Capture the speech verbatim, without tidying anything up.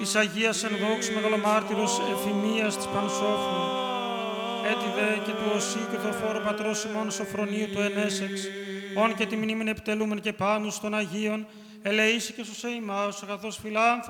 της Αγίας εν δόξου μεγαλομάρτυρος Εφημίας της Πανσόφρου, έτι δε και του Οσί και του Οφόρου Πατρός ημών Σοφρονίου του Ενέσεξ, όν και τη μνήμην επιτελούμεν και πάνους των Αγίων, ελεήσει και σωσέ ημάς, ο αγαθός φιλάνθρωπος